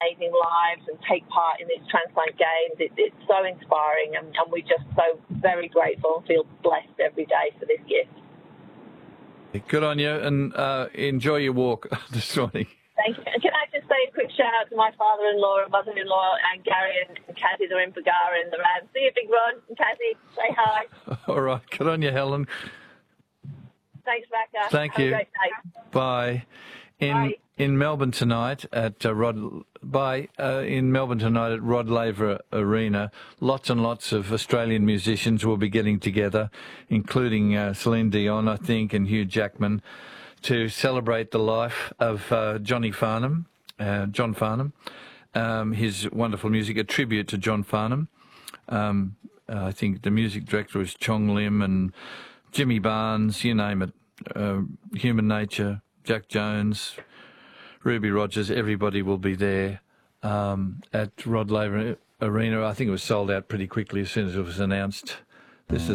amazing lives and take part in these transplant games. It's so inspiring, and we're just so very grateful and feel blessed every day for this gift. Good on you, and enjoy your walk this morning. Thank you. And can I just say a quick shout out to my father-in-law and mother-in-law and Gary and Kathy, they're in Bargara in the Rams. See you, Big Ron. And Kathy, say hi. All right. Good on you, Helen. Thanks, Becca. Thank you. Have a great day. Bye. Bye. In Melbourne tonight at Rod Laver Arena, lots and lots of Australian musicians will be getting together, including Celine Dion, I think, and Hugh Jackman, to celebrate the life of John Farnham, his wonderful music, a tribute to John Farnham. I think the music director is Chong Lim and Jimmy Barnes, you name it, Human Nature, Jack Jones, Ruby Rogers, everybody will be there at Rod Laver Arena. I think it was sold out pretty quickly as soon as it was announced. This is